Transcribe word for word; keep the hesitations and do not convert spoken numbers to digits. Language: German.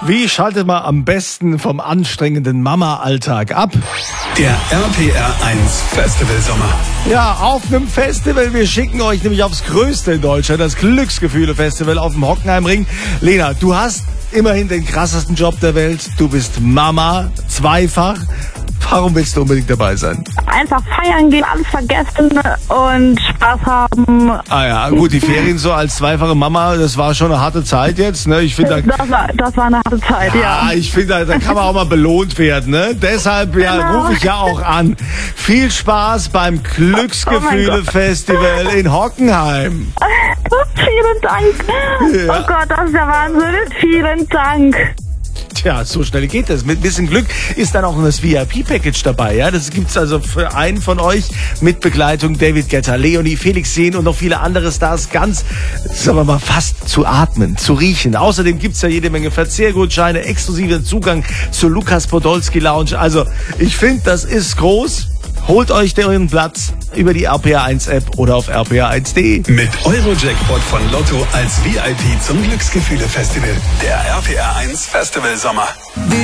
Wie schaltet man am besten vom anstrengenden Mama-Alltag ab? Der R P R eins Festival Sommer. Ja, auf einem Festival. Wir schicken euch nämlich aufs größte in Deutschland, das Glücksgefühle-Festival auf dem Hockenheimring. Lena, du hast immerhin den krassesten Job der Welt. Du bist Mama, zweifach. Warum willst du unbedingt dabei sein? Einfach feiern gehen, alles vergessen und Spaß haben. Ah ja, gut, die Ferien so als zweifache Mama, das war schon eine harte Zeit jetzt. Ne? Ich finde, da, Das war, das war eine harte Zeit, ja. ja, ich finde, da, da kann man auch mal belohnt werden. Ne? Deshalb ja, Genau. rufe ich ja auch an. Viel Spaß beim Glücksgefühle-Festival in Hockenheim. Vielen Dank. Ja. Oh Gott, das ist ja Wahnsinn. Vielen Dank. Tja, so schnell geht das. Mit ein bisschen Glück ist dann auch das V I P-Package dabei. Ja, das gibt's also für einen von euch mit Begleitung David Guetta, Leonie, Felix Jähn und noch viele andere Stars. Ganz, sagen wir mal, fast zu atmen, zu riechen. Außerdem gibt's ja jede Menge Verzehrgutscheine, exklusiven Zugang zur Lukas Podolski Lounge. Also, ich finde, das ist groß. Holt euch euren Platz über die R P R eins App oder auf r p r eins punkt de. Mit Euro-Jackpot von Lotto als V I P zum Glücksgefühle-Festival. Der R P R eins Festival Sommer.